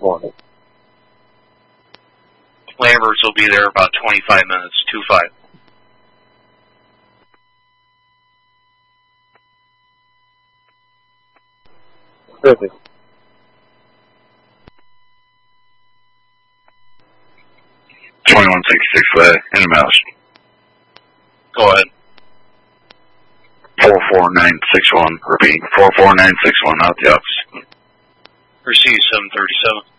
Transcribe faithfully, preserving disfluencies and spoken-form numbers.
Morning. Lambert's will be there about twenty-five minutes, two five. Perfect. twenty-one sixty-six flat, in a mouse. Go ahead. four four nine six one, repeat, four four nine six one, out the office. Receive seven thirty-seven.